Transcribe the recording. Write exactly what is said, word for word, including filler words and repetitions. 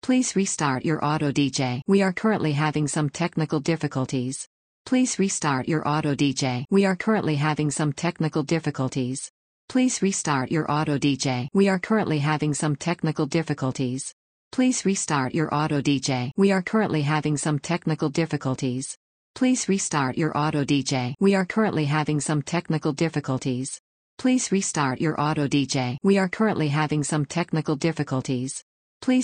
Please restart your auto D J. We are currently having some technical difficulties. Please restart your auto D J. We are currently having some technical difficulties. Please restart your auto D J. We are currently having some technical difficulties. Please restart your auto D J. We are currently having some technical difficulties. Please restart your auto D J. We are currently having some technical difficulties. Please restart your auto D J. We are currently having some technical difficulties.